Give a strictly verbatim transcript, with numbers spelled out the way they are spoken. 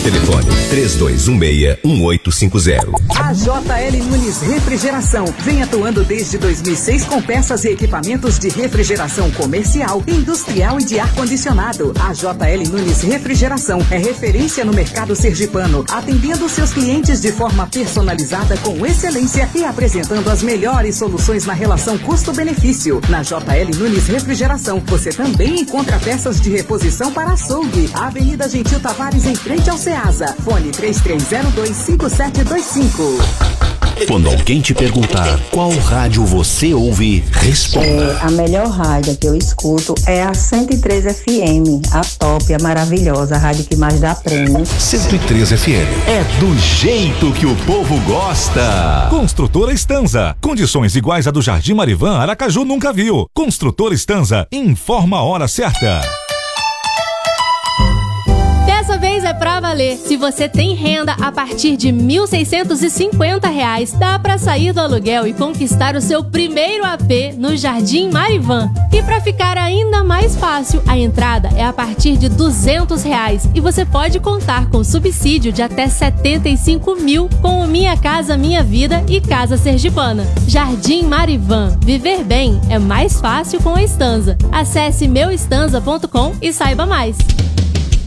Telefone três dois um seis, um oito cinco zero. A J L Nunes Refrigeração vem atuando desde dois mil e seis com peças e equipamentos de refrigeração comercial, industrial e de ar-condicionado. A J L Nunes Refrigeração é referência no mercado sergipano, atendendo seus clientes de forma personalizada com excelência e apresentando as melhores soluções na relação custo-benefício. Na J L Nunes Refrigeração, você também encontra peças de reposição para açougue. Avenida Gentil Tavares, em frente ao Ceasa. Fone três três zero dois, cinco sete dois cinco. Quando alguém te perguntar qual rádio você ouve, responda. É, a melhor rádio que eu escuto é a cento e três F M, a top, a maravilhosa, a rádio que mais dá prêmio. cento e três F M. É do jeito que o povo gosta. Construtora Estanza. Condições iguais à do Jardim Marivan, Aracaju nunca viu. Construtora Estanza. Informa a hora certa. Dessa vez é pra valer. Se você tem renda a partir de mil seiscentos e cinquenta reais, dá pra sair do aluguel e conquistar o seu primeiro A P no Jardim Marivan. E pra ficar ainda mais fácil, a entrada é a partir de duzentos reais e você pode contar com subsídio de até setenta e cinco mil com o Minha Casa Minha Vida e Casa Sergipana. Jardim Marivan. Viver bem é mais fácil com a Estanza. Acesse meu estanza ponto com e saiba mais.